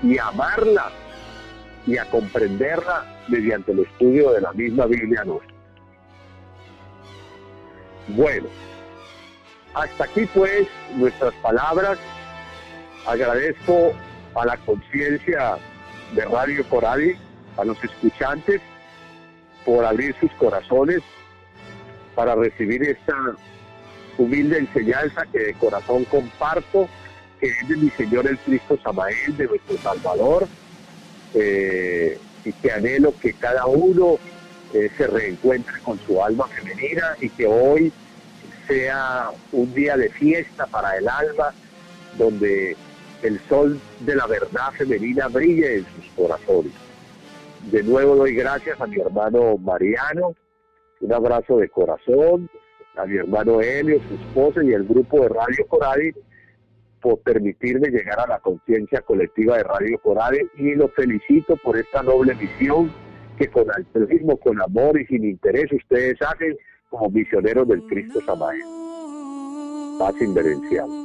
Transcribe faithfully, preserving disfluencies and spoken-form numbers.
y a amarla y a comprenderla mediante el estudio de la misma Biblia nuestra. Bueno, hasta aquí pues nuestras palabras. Agradezco a la conciencia de Radio Coradi, a los escuchantes, por abrir sus corazones para recibir esta humilde enseñanza que de corazón comparto, que es de mi Señor el Cristo Samael, de nuestro Salvador, eh, y que anhelo que cada uno eh, se reencuentre con su alma femenina y que hoy sea un día de fiesta para el alma, donde el sol de la verdad femenina brille en sus corazones. De nuevo doy gracias a mi hermano Mariano, un abrazo de corazón, a mi hermano Helio, su esposa y el grupo de Radio Coradi por permitirme llegar a la conciencia colectiva de Radio Coradi, y los felicito por esta noble misión que con altruismo, con amor y sin interés ustedes hacen como misioneros del Cristo Samael. Paz inverencial.